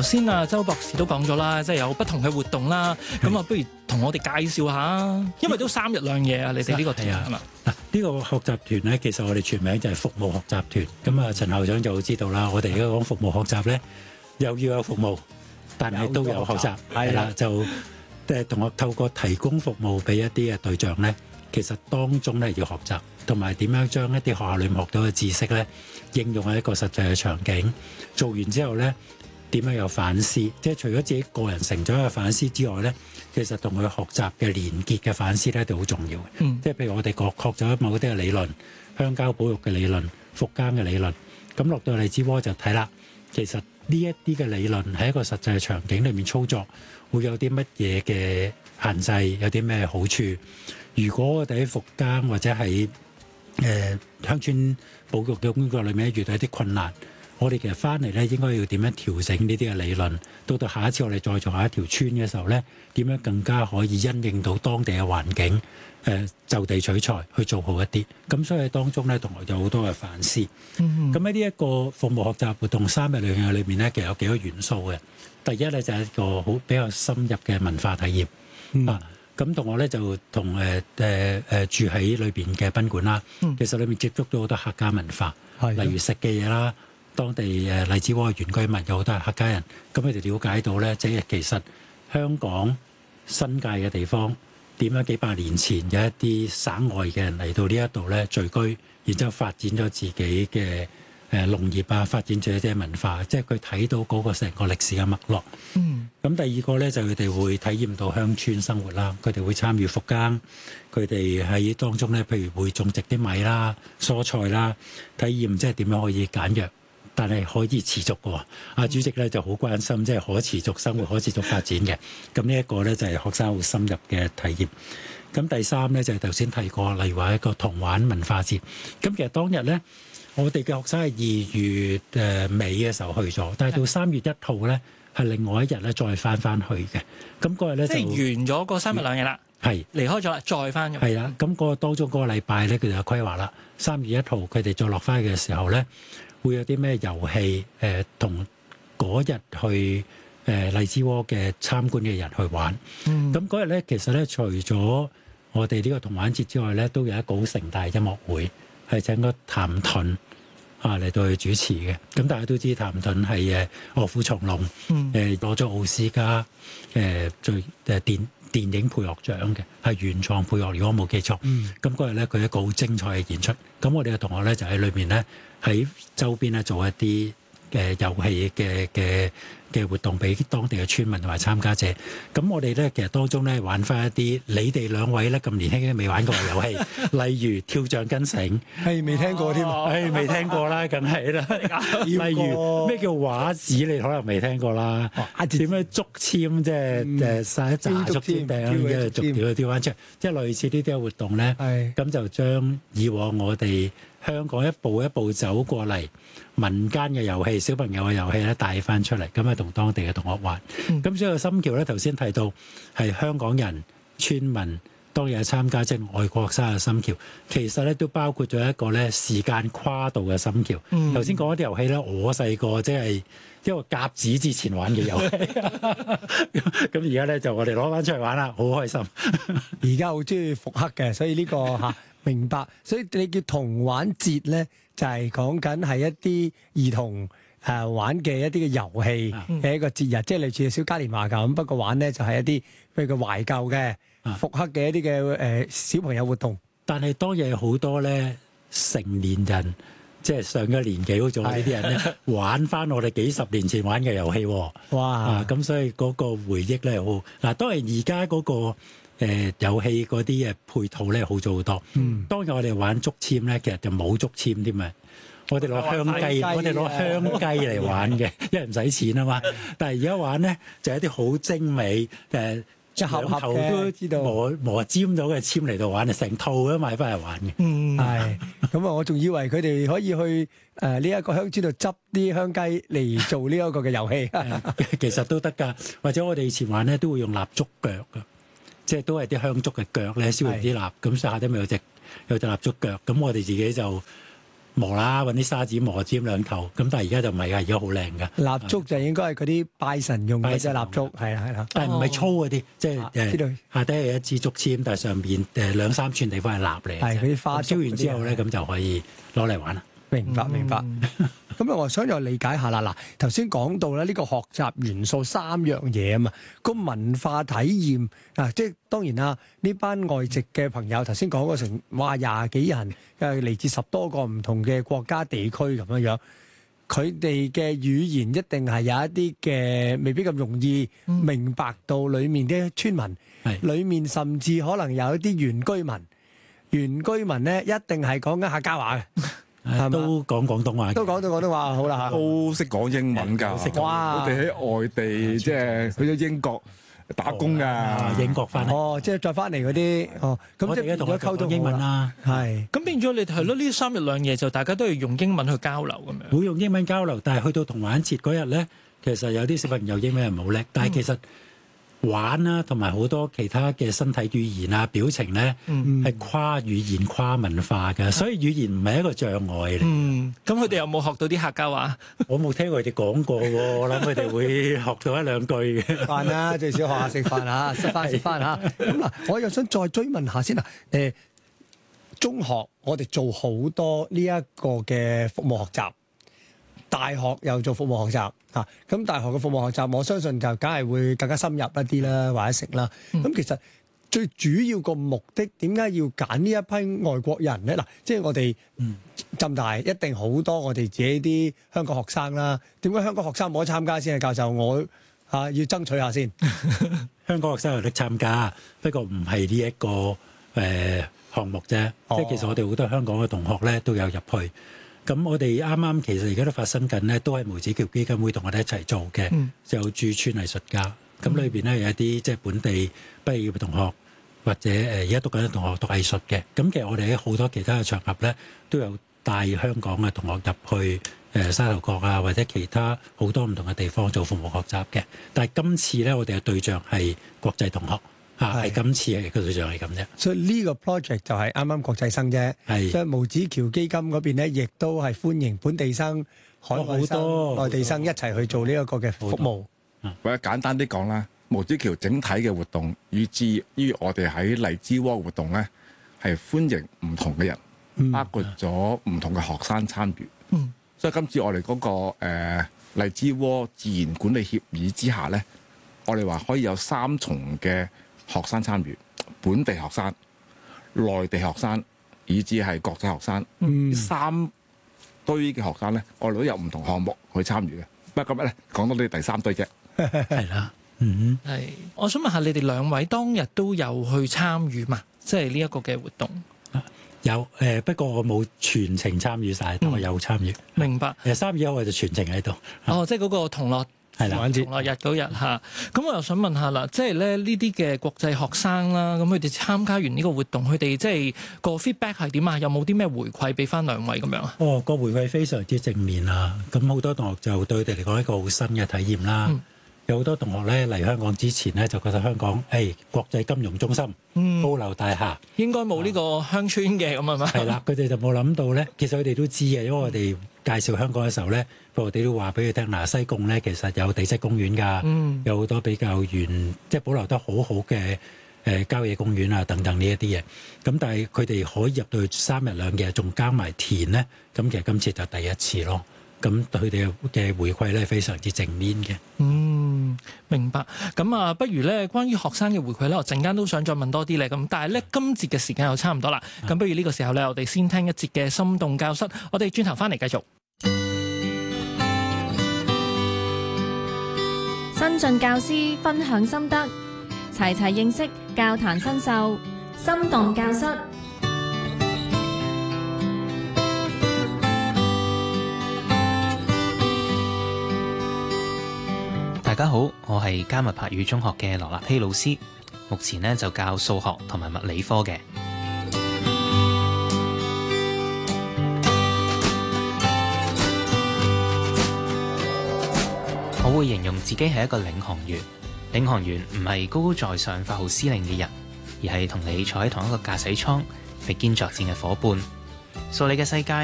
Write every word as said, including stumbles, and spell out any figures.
頭先啊，周博士都講咗啦，即係有不同嘅活動啦。咁啊，不如同我哋介紹下，因為都三日兩夜啊，你哋呢個團啊嘛。 嗱，呢個學習團咧，其實我哋全名就係服務學習團。咁啊，陳校長就會知道啦。我哋而家講服務學習咧，又要有服務，但係都有學習，係啦，就誒同學透過提供服務俾一啲嘅對象咧，其實當中咧要學習，同埋點樣將一啲學校裏面學到嘅知識咧，應用喺一個實際嘅場景。做完之後咧，點樣有反思？即係除咗自己個人成長嘅反思之外咧，其實同佢學習嘅連結嘅反思咧都好重要嘅。嗯，即係譬如我哋學學咗某啲嘅理論，鄉郊保育嘅理論、復耕嘅理論，咁落到荔枝窩就睇啦。其實呢一啲嘅理論喺一個實際嘅場景裏面操作，會有啲乜嘢嘅限制，有啲咩好處？如果我哋喺復耕或者喺誒鄉村保育嘅工作裏面遇到一啲困難，我哋其實翻嚟咧應該要點樣調整呢啲嘅理論？到到下一次我哋再做下一條村嘅時候咧，點樣更加可以因應到當地嘅環境，誒、呃、就地取材去做好一啲。咁所以當中咧同學有好多嘅反思。咁喺呢一個服務學習活動三日兩夜裏面咧，其實有幾個元素嘅。第一咧就係、是、一個好比較深入嘅文化體驗。嗯、啊，咁同學咧就同誒誒誒住喺裏邊嘅賓館啦。嗯、其實裏面接觸到好多客家文化，的例如食嘅嘢啦。當地誒荔枝窩嘅原居民有好多係客家人，咁佢哋了解到咧，即係其實香港新界嘅地方點樣幾百年前有一啲省外嘅人嚟到呢一度咧聚居，然之後發展咗自己嘅誒農業啊，發展咗一啲文化，即係佢睇到嗰個成個歷史嘅脈絡。嗯。咁第二個咧就佢哋會體驗到鄉村生活啦，佢哋會參與復耕，佢哋喺當中咧，譬如會種植啲米啦、蔬菜啦，體驗即係點樣可以簡約，但係可以持續嘅。阿主席咧就好關心即係可持續生活、可持續發展嘅。咁呢一個咧就係學生好深入嘅體驗。咁第三咧就係頭先提過，例如話一個童玩文化節。咁其實當日咧，我哋嘅學生係二月誒尾嘅時候去咗，但係到三月一號咧係另外一日咧再翻翻去嘅。咁嗰日咧就即係完咗個三日兩夜啦，係離開咗啦，再翻咗。係啦， 咁嗰個當中嗰個禮拜咧，佢哋有規劃啦。三月一號佢哋再落翻去嘅時候咧，會有啲咩遊戲誒同嗰日去誒荔枝窩嘅參觀嘅人去玩。咁嗰日咧，其實咧除咗我哋呢個童玩節之外咧，都有一個好盛大音樂會，係請個譚盾啊嚟到去主持嘅。咁大家都知譚盾係誒臥虎藏龍，誒攞咗奧斯卡誒最誒電電影配樂獎嘅，係原創配樂，如果我冇記錯。咁嗰日咧，佢一個好精彩嘅演出。咁我哋嘅同學咧就喺裏面咧喺周邊咧做一啲嘅遊戲嘅嘅嘅活動俾當地嘅村民同埋參加者。咁我哋咧其實當中咧玩翻一啲你哋兩位咧咁年輕都未玩過嘅遊戲，例如跳橡筋繩， 係未聽過添， 係未聽過啦，梗係啦。例如咩叫畫紙，你可能未聽過啦。點樣竹籤，即係誒曬一紮竹籤掟，一逐條去跳翻出，即係類似呢啲嘅活動咧。咁就將以往我哋香港一步一步走過嚟民間嘅遊戲、小朋友嘅遊戲咧帶翻出嚟，咁啊同當地嘅同學玩。咁、嗯、所以個心橋咧，頭先提到係香港人、村民當日參加，即係外國學生嘅心橋，其實咧都包括咗一個咧時間跨度嘅心橋。頭先講一啲遊戲咧，我細個即係一個甲子之前玩嘅遊戲，咁而家咧就我哋攞翻出嚟玩啦，好開心。 而家好中意復刻嘅，所以呢、這個嚇。明白，所以你叫童玩節咧，就係講緊係一啲兒童誒玩嘅一啲嘅遊戲嘅一個節日，嗯、即係類似小嘉年華咁。不過玩咧就係一啲譬如個懷舊嘅、復刻嘅一啲嘅誒小朋友活動。但係當日有好多咧成年人，即係上咗年紀好似我呢啲人咧，玩翻我哋幾十年前玩嘅遊戲。哇！咁、啊、所以嗰個回憶咧好嗱。當然而家嗰個。誒遊戲嗰啲嘅配套咧好咗好多。嗯，當日我哋玩竹籤咧，其實就冇竹籤添啊！我哋攞香雞，我哋攞香雞嚟玩嘅，因為唔使錢啊嘛。但係而家玩咧就係一啲好精美誒，即係兩頭都知道磨磨尖咗嘅籤嚟到玩，成套都買翻嚟玩嘅。嗯，係。咁啊，我仲以為佢哋可以去誒呢一個鄉村度執啲香雞嚟做呢一個嘅遊戲。其實都得㗎，或者我哋以前玩咧都會用蠟燭腳㗎。即係都係啲香燭嘅腳咧，燒完啲蠟，咁下底咪有隻有隻蠟燭腳，咁我哋自己就磨啦，揾啲沙紙磨尖兩頭。咁但係而家就唔係㗎，而家好靚㗎。 蠟燭就應該係嗰啲拜神用嘅拜神隻蠟燭，係啦係啦。 但係唔係粗嗰啲，即係啊知道誒下低係一支竹籤，但係上邊誒兩三寸地方係蠟嚟嘅啫。 係嗰啲花燒完之後咧，咁就可以攞嚟玩啦。 明白明白。 嗯咁啊，我想又理解下啦。嗱，頭先講到咧，呢個學習元素三樣嘢啊嘛，個文化體驗啊，即係當然啦。呢班外籍嘅朋友頭先講過成哇廿幾人，誒嚟自十多個唔同嘅國家地區咁樣樣，佢哋嘅語言一定係有一啲嘅未必咁容易明白到裡面啲村民， 係裡面甚至可能有一啲原居民，原居民咧一定係講緊客家話嘅。係嘛都講廣東話嘅， 都講到廣東話好啦， 都識講英文㗎。 識講哇我哋喺外地即係去咗英國打工啊㗎。 英國翻嚟， 哦，即係再翻嚟嗰啲，哦，咁我哋而即係變家同佢溝通咗溝通英文啦， 係咁變咗你哋係咯，呢三日兩夜就大家都要用英文去交流咁樣。 會用英文交流，但係去到童玩節嗰日咧，其實有啲小朋友英文係冇叻，但係其實玩啦，同埋好多其他嘅身體語言啊、表情咧， 嗯係跨語言、跨文化嘅，所以語言唔係一個障礙嚟。 嗯，咁佢哋有冇學到啲客家話？ 我冇聽過佢哋講過喎，我諗佢哋會學到一兩句嘅。 飯啦，最少學下食飯嚇，食飯食飯嚇。咁嗱，我又想再追問下先啦。誒，中學我哋做好多呢一個嘅服務學習，大學又做服務學習嚇。咁大學嘅服務學習，我相信就梗係會更加深入一啲啦，或者食啦。咁其實最主要個目的點解要揀呢一批外國人咧？嗱，即係我哋浸大一定好多我哋自己啲香港學生啦。點解香港學生冇得參加先啊？教授，我啊要爭取下先。 香港學生有得參加，不過唔係呢一個誒項目啫。 哦即係其實我哋好多香港嘅同學咧都有入去。咁我哋啱啱其實而家都發生緊咧，都係梅子橋基金會同我哋一齊做嘅， 嗯就駐村藝術家。咁裏邊咧有一啲即係本地畢業嘅同學，或者誒而家讀緊嘅同學讀藝術嘅。咁其實我哋喺好多其他嘅場合咧，都有帶香港嘅同學入去誒沙頭角啊，或者其他好多唔同嘅地方做服務學習嘅。但係今次咧，我哋嘅對象係國際同學嚇，係今次嘅個對象係咁啫。 所以呢個 project 就係啱啱國際生啫。 係所以毛子橋基金嗰邊咧，亦都係歡迎本地生、海外好生、 多內地生一齊去做呢一個嘅服務。 或者簡單啲講啦，毛子橋整體嘅活動，以至於我哋喺荔枝窩活動咧，係歡迎唔同嘅人， 嗯包括咗唔同嘅學生參與。 嗯所以今次我哋嗰、個、呃、荔枝窩自然管理協議之下咧，我哋話可以有三重嘅學生參與，本地學生、內地學生，以至係國際學生。 嗯三堆嘅學生咧，我哋都有唔同項目去參與嘅。不過今日咧講到呢第三堆啫。 係啦，嗯係，我想問下你哋兩位當日都有去參與嘛？即係呢一個嘅活動。 哼，有誒、呃，不過我冇全程參與晒，但我有參與。 明白。 誒三月一號我就全程喺度， 哦，即係嗰個同樂係啦同樂日嗰日嚇。咁我又想問下啦，即係咧呢啲嘅國際學生啦，咁佢哋參加完呢個活動，佢哋即係個 feedback 係點啊？有冇啲咩回饋俾翻兩位咁樣啊？ 哦，個回饋非常之正面啊！咁好多同學就對佢哋嚟講一個好新嘅體驗啦。 嗯有好多同學咧嚟香港之前咧就覺得香港誒、哎、國際金融中心、 嗯， 高樓大廈應該冇呢個鄉村嘅咁係咪？ 係啦，佢哋就冇諗到咧。其實佢哋都知嘅，因為我哋介紹香港嘅時候咧，我哋都話俾佢聽嗱，西貢咧其實有地質公園㗎， 嗯有好多比較原即係保留得好好嘅誒郊野公園啊等等呢一啲嘢。咁但係佢哋可以入到去三日兩夜，仲加埋田咧。咁其實今次就第一次咯。咁佢哋嘅回饋咧非常之正面嘅。 嗯，明白。咁啊，不如咧，關於學生嘅回饋咧，我陣間都想再問多啲咧。咁但係咧，今節嘅時間又差唔多啦。咁不如呢個時候咧，我哋先聽一節嘅心動教室。我哋轉頭翻嚟繼續。 新進教師分享心得，齊齊認識教壇新秀，心動教室。 大家好，我係加密柏語中學嘅羅立希老師，目前呢就教數學同埋物理科嘅。我會形容自己係一個領航員，領航員唔係高高在上發號施令嘅人，而係同你坐喺同一個駕駛艙，並肩作戰嘅伙伴。數你嘅世界